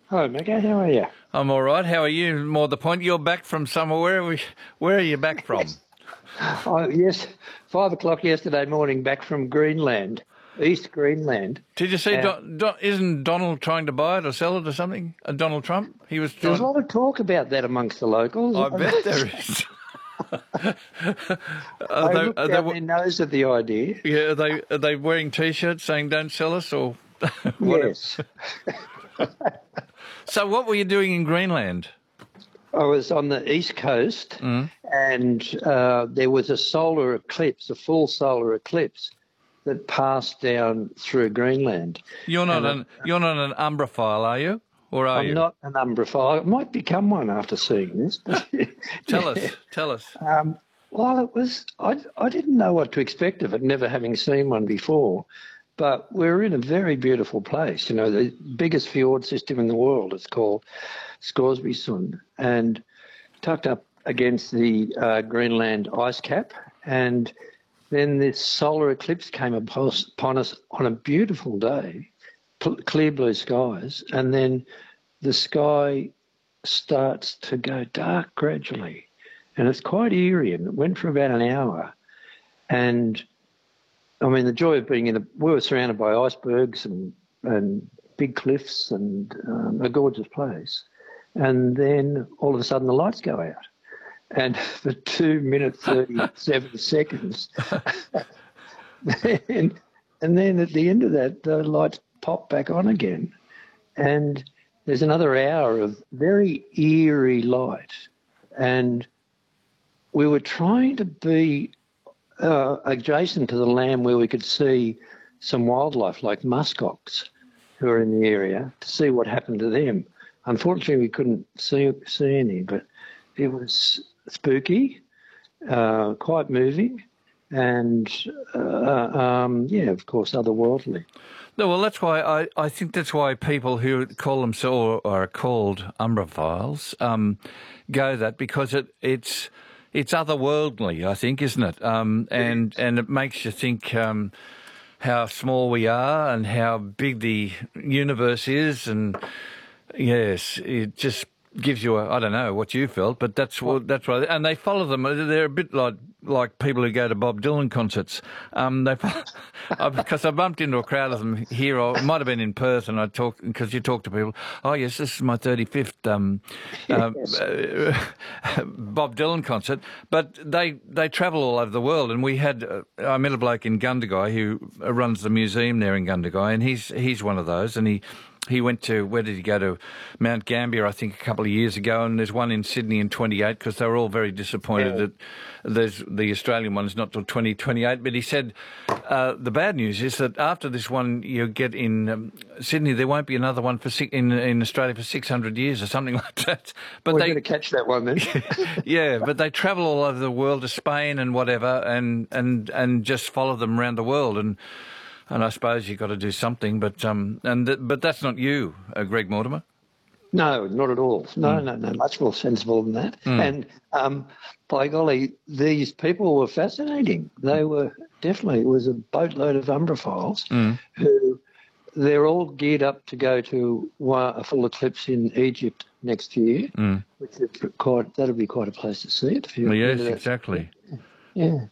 Hello, Mega. How are you? I'm all right. How are you? More the point, you're back from somewhere. Where are you back from? Yes, 5 o'clock yesterday morning, back from Greenland, East Greenland. Did you see? Uh, Isn't Donald trying to buy it or sell it or something? Donald Trump. He was there's a trying. lot of talk about that amongst the locals. I bet there is. are They they, look are down they, their nose at the idea. yeah, are they wearing T-shirts saying "Don't sell us" or whatever? Yes. So, what were you doing in Greenland? I was on the east coast, and there was a solar eclipse, a full solar eclipse that passed down through Greenland. You're not an Umbraphile, are you? Or are I'm you? not an umbrophile. I might become one after seeing this. Tell us. Well, it was. I didn't know what to expect of it, never having seen one before. But we're in a very beautiful place. You know, the biggest fjord system in the world. It's called Scoresby and tucked up against the Greenland ice cap. And then this solar eclipse came upon us on a beautiful day, clear blue skies, and then the sky starts to go dark gradually. And it's quite eerie, and it went for about an hour. And I mean, the joy of being we were surrounded by icebergs and big cliffs and a gorgeous place. And then all of a sudden the lights go out. And for 2 minutes, 37 seconds. and then at the end of that, the lights pop back on again. And there's another hour of very eerie light. And we were trying to be adjacent to the land where we could see some wildlife like muskox who are in the area to see what happened to them. Unfortunately, we couldn't see any, but it was spooky, quite moving, and, of course, otherworldly. No, well, that's why I think that's why people who call themselves or are called Umbrophiles go that, because it's otherworldly, I think, isn't it? And it makes you think how small we are and how big the universe is, and yes, it just gives you I don't know what you felt, but that's right. And they follow them. They're a bit like people who go to Bob Dylan concerts. Because I bumped into a crowd of them here, or it might have been in Perth, and because you talk to people. Oh yes, this is my 35th Bob Dylan concert. But they travel all over the world, and we had I met a bloke in Gundagai who runs the museum there in Gundagai, and he's one of those, and he went to, where did he go to? Mount Gambier, I think, a couple of years ago, and there's one in Sydney in 28, because they were all very disappointed that the Australian one is not till 2028. But he said the bad news is that after this one you get in Sydney, there won't be another one in Australia for 600 years or something like that. But we're going to catch that one then. Yeah, but they travel all over the world to Spain and whatever, and just follow them around the world. And I suppose you've got to do something, but that's not you, Greg Mortimer. No, not at all. No, much more sensible than that. And by golly, these people were fascinating. They were definitely, it was a boatload of Umbrophiles who they're all geared up to go to a full eclipse in Egypt next year, which is that'll be quite a place to see it. Yes, exactly. Yeah.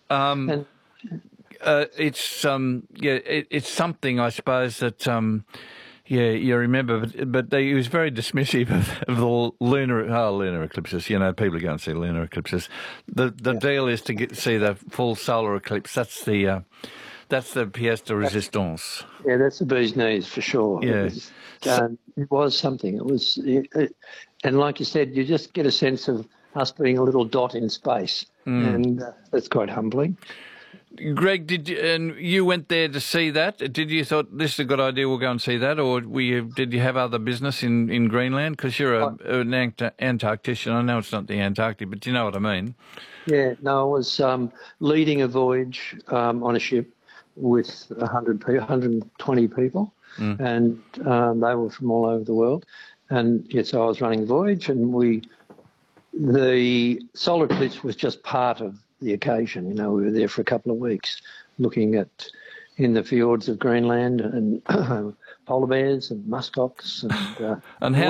It's something, I suppose, that you remember, but he was very dismissive of the lunar eclipses. You know, people go and see lunar eclipses. The deal is to see the full solar eclipse. That's the pièce de résistance. Yeah, that's the bee's knees for sure. Yeah. It was something. It was, and like you said, you just get a sense of us being a little dot in space, and that's quite humbling. Greg, you went there to see that? Did you thought this is a good idea? We'll go and see that, or did you have other business in Greenland? Because you're an Antarctician. I know it's not the Antarctic, but you know what I mean. Yeah, no, I was leading a voyage on a ship with 120 people, and they were from all over the world. And so I was running the voyage, and the solar eclipse was just part of the occasion. You know, we were there for a couple of weeks looking in the fjords of Greenland and polar bears and muskox and how